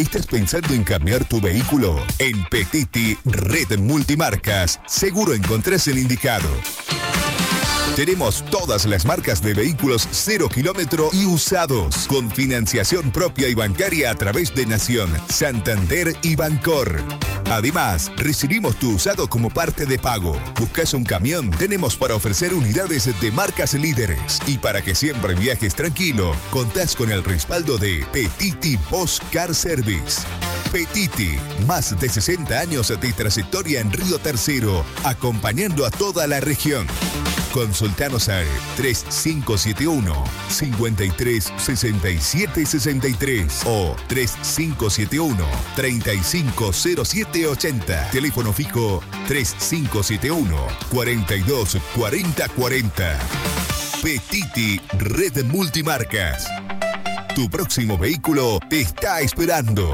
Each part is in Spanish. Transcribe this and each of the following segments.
¿Estás pensando en cambiar tu vehículo? En Petiti Red Multimarcas, seguro encontrás el indicado. Tenemos todas las marcas de vehículos 0 kilómetro y usados, con financiación propia y bancaria a través de Nación, Santander y Bancor. Además, recibimos tu usado como parte de pago. ¿Buscas un camión? Tenemos para ofrecer unidades de marcas líderes. Y para que siempre viajes tranquilo, contás con el respaldo de Petiti Bosch Car Service. Petiti, más de 60 años de trayectoria en Río Tercero, acompañando a toda la región. Consultanos al 3571 53 67 63 o 3571 3507 80. Teléfono fijo 3571 42 40 40. Petiti Red Multimarcas. Tu próximo vehículo te está esperando.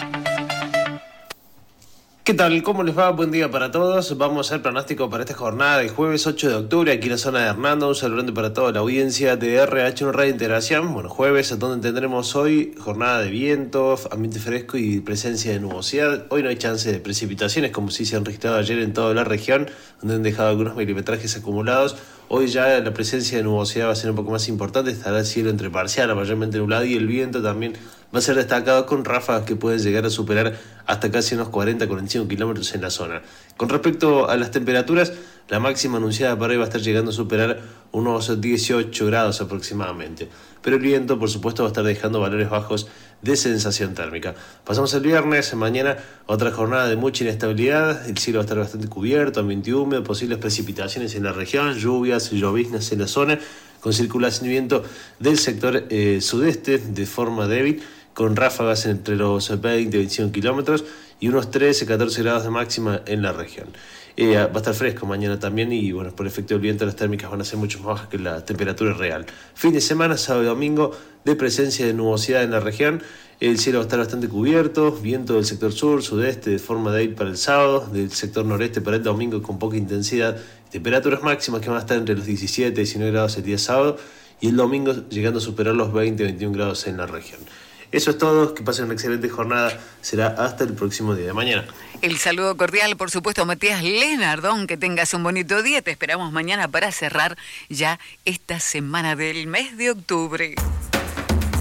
¿Qué tal? ¿Cómo les va? Buen día para todos. Vamos a hacer pronóstico para esta jornada del jueves 8 de octubre aquí en la zona de Hernando. Un saludo para toda la audiencia de RH1 Radio Integración. Bueno, jueves, donde tendremos hoy jornada de viento, ambiente fresco y presencia de nubosidad. Hoy no hay chance de precipitaciones como sí se han registrado ayer en toda la región, donde han dejado algunos milimetrajes acumulados. Hoy ya la presencia de nubosidad va a ser un poco más importante, estará el cielo entre parcial, mayormente nublado, y el viento también va a ser destacado con ráfagas que pueden llegar a superar hasta casi unos 40-45 kilómetros en la zona. Con respecto a las temperaturas, la máxima anunciada para hoy va a estar llegando a superar unos 18 grados aproximadamente. Pero el viento, por supuesto, va a estar dejando valores bajos de sensación térmica. Pasamos el viernes, mañana otra jornada de mucha inestabilidad, el cielo va a estar bastante cubierto, ambiente húmedo, posibles precipitaciones en la región, lluvias y lloviznas en la zona, con circulación y viento del sector sudeste de forma débil, con ráfagas entre los 20 y 25 kilómetros y unos 13-14 grados de máxima en la región. Va a estar fresco mañana también y bueno, por efecto del viento las térmicas van a ser mucho más bajas que la temperatura real. Fin de semana, sábado y domingo, de presencia de nubosidad en la región. El cielo va a estar bastante cubierto, viento del sector sur, sudeste de forma débil para el sábado, del sector noreste para el domingo con poca intensidad. Temperaturas máximas que van a estar entre los 17 y 19 grados el día sábado y el domingo llegando a superar los 20-21 grados en la región. Eso es todo, que pasen una excelente jornada, será hasta el próximo día de mañana. El saludo cordial, por supuesto, Matías Lenardón, que tengas un bonito día, te esperamos mañana para cerrar ya esta semana del mes de octubre.